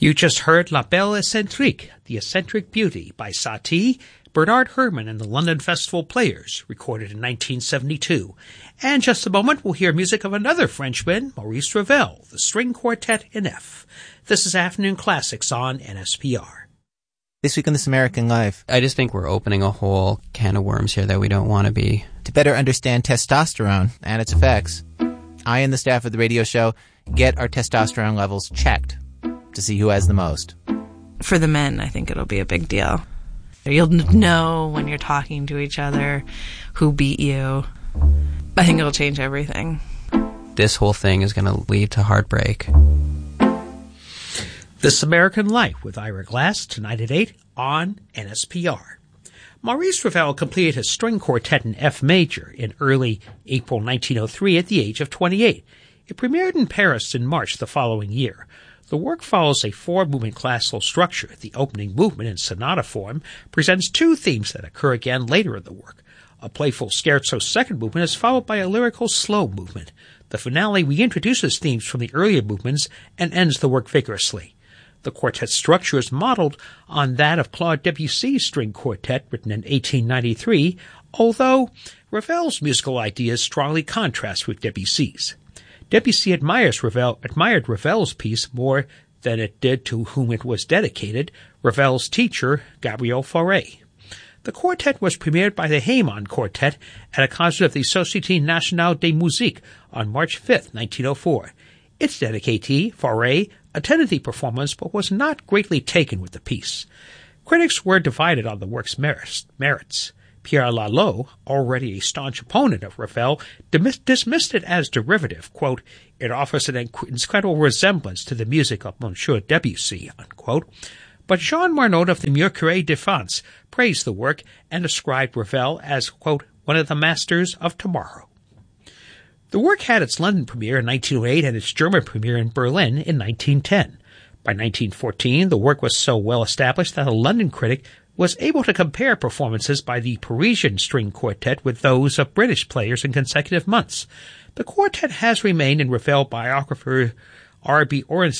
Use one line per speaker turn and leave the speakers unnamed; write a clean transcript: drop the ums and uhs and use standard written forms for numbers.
You just heard La Belle Eccentrique, The Eccentric Beauty by Satie, Bernard Herrmann and the London Festival Players, recorded in 1972. And just a moment, we'll hear music of another Frenchman, Maurice Ravel, the String Quartet in F. This is Afternoon Classics on NSPR.
This week on This American Life,
I just think we're opening a whole can of worms here that we don't want to be.
To better understand testosterone and its effects, I and the staff of the radio show get our testosterone levels checked to see who has the most.
For the men, I think it'll be a big deal. You'll know when you're talking to each other who beat you. I think it'll change everything.
This whole thing is going to lead to heartbreak.
This American Life with Ira Glass, tonight at 8 on NSPR. Maurice Ravel completed his string quartet in F major in early April 1903 at the age of 28. It premiered in Paris in March the following year. The work follows a four-movement classical structure. The opening movement, in sonata form, presents two themes that occur again later in the work. A playful scherzo second movement is followed by a lyrical slow movement. The finale reintroduces themes from the earlier movements and ends the work vigorously. The quartet structure is modeled on that of Claude Debussy's string quartet written in 1893, although Ravel's musical ideas strongly contrast with Debussy's. Debussy admired Ravel's piece more than it did to whom it was dedicated, Ravel's teacher, Gabriel Fauré. The quartet was premiered by the Heyman Quartet at a concert of the Société Nationale de Musique on March 5, 1904. Its dedicatee, Fauré, attended the performance but was not greatly taken with the piece. Critics were divided on the work's merits. Pierre Lalo, already a staunch opponent of Ravel, dismissed it as derivative. Quote, "It offers an incredible resemblance to the music of Monsieur Debussy," unquote. But Jean Marnaud of the Mercure de France praised the work and described Ravel as, quote, "one of the masters of tomorrow." The work had its London premiere in 1908 and its German premiere in Berlin in 1910. By 1914, the work was so well established that a London critic was able to compare performances by the Parisian string quartet with those of British players in consecutive months. The quartet has remained, in Ravel biographer R.B. Orenstein